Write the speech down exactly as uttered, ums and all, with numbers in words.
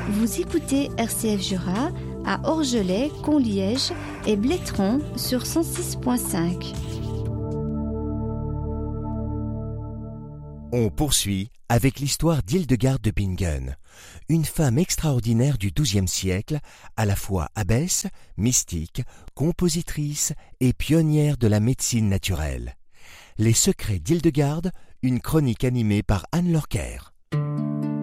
Vous écoutez R C F Jura à Orgelet, Conliège et Blétron sur cent six virgule cinq. On poursuit avec l'histoire d'Hildegarde de Bingen, une femme extraordinaire du douzième siècle, à la fois abbesse, mystique, compositrice et pionnière de la médecine naturelle. Les secrets d'Hildegarde, une chronique animée par Anne Lorquer.